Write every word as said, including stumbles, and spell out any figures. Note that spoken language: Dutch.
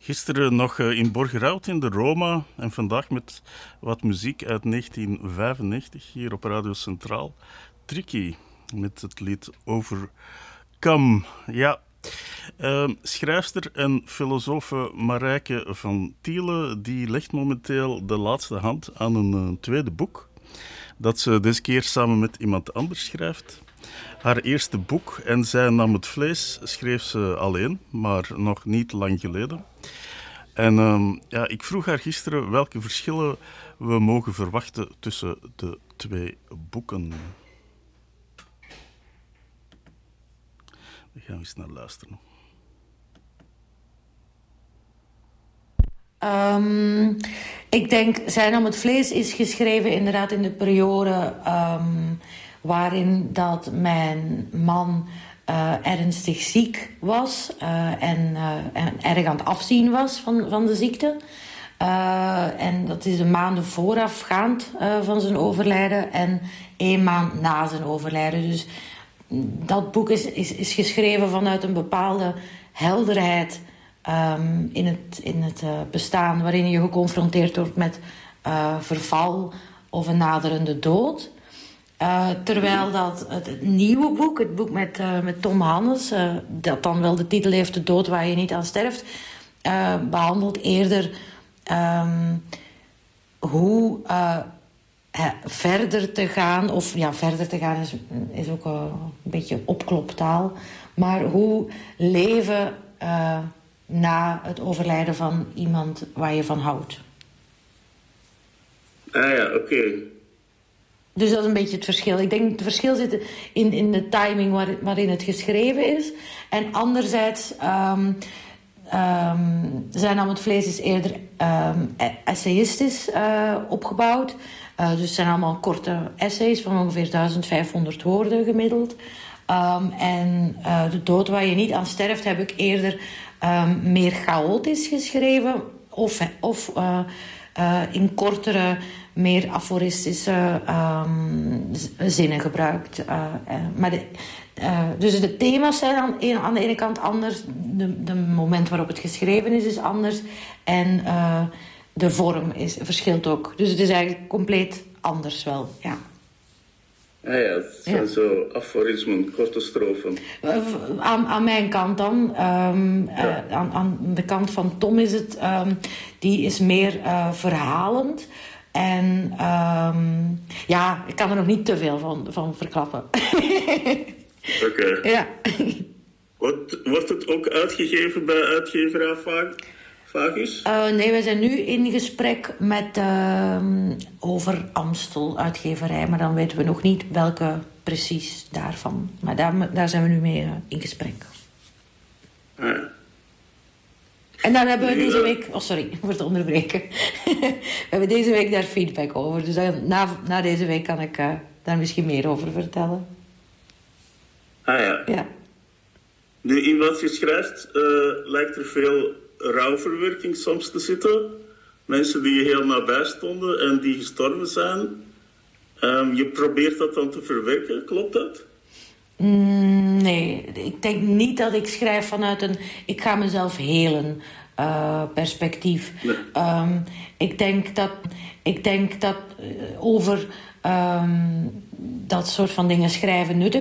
Gisteren nog in Borgerhout in de Roma en vandaag met wat muziek uit negentien vijfennegentig hier op Radio Centraal. Tricky met het lied Overcome. Ja, uh, schrijfster en filosofe Marijke van Tiele die legt momenteel de laatste hand aan een uh, tweede boek dat ze deze keer samen met iemand anders schrijft. Haar eerste boek, En zij nam het vlees, schreef ze alleen, maar nog niet lang geleden. En uh, ja, ik vroeg haar gisteren welke verschillen we mogen verwachten tussen de twee boeken. Daar gaan we eens naar luisteren. Um, ik denk, Zij nam het vlees is geschreven inderdaad in de periode um, waarin dat mijn man uh, ernstig ziek was uh, en, uh, en erg aan het afzien was van, van de ziekte. Uh, en dat is de maanden voorafgaand uh, van zijn overlijden en één maand na zijn overlijden. Dus dat boek is, is, is geschreven vanuit een bepaalde helderheid um, in het, in het uh, bestaan, waarin je geconfronteerd wordt met uh, verval of een naderende dood. Uh, terwijl dat het, het nieuwe boek, het boek met, uh, met Tom Hannes, uh, dat dan wel de titel heeft De dood waar je niet aan sterft, uh, behandelt eerder um, hoe uh, uh, verder te gaan, of ja, verder te gaan is, is ook uh, een beetje opkloptaal, maar hoe leven uh, na het overlijden van iemand waar je van houdt. Ah ja, oké. Okay. Dus dat is een beetje het verschil. Ik denk het verschil zit in, in de timing waar, waarin het geschreven is. En anderzijds, um, um, Zij nam het vlees is eerder um, essayistisch uh, opgebouwd. Uh, dus het zijn allemaal korte essays van ongeveer duizend vijfhonderd woorden gemiddeld. Um, en uh, De dood waar je niet aan sterft heb ik eerder um, meer chaotisch geschreven. Of, of uh, uh, in kortere, meer aforistische um, zinnen gebruikt. Uh, uh, maar de, uh, dus de thema's zijn aan, aan de ene kant anders. De, de moment waarop het geschreven is, is anders. En uh, de vorm is, verschilt ook. Dus het is eigenlijk compleet anders wel, ja. Ah ja, het zijn ja. zo aforismen, korte strofen. Uh, aan, aan mijn kant dan. Um, ja. uh, aan, aan de kant van Tom is het... Um, die is meer uh, verhalend. En um, ja, ik kan er nog niet te veel van, van verklappen. Oké. Okay. Ja. Wordt, wordt het ook uitgegeven bij uitgever Vagus? Uh, nee, we zijn nu in gesprek met uh, over Amstel uitgeverij. Maar dan weten we nog niet welke precies daarvan. Maar daar, daar zijn we nu mee uh, in gesprek. Ah, ja. En dan hebben we deze week... Oh, sorry, voor te onderbreken. We hebben deze week daar feedback over. Dus dan, na, na deze week kan ik uh, daar misschien meer over vertellen. Ah ja. Ja. Nu, in wat je schrijft uh, lijkt er veel rouwverwerking soms te zitten. Mensen die je heel nabij stonden en die gestorven zijn. Um, je probeert dat dan te verwerken, klopt dat? Mm, nee, ik denk niet dat ik schrijf vanuit een... Ik ga mezelf helen uh, perspectief. Nee. Um, ik denk dat, ik denk dat uh, over um, dat soort van dingen schrijven nuttig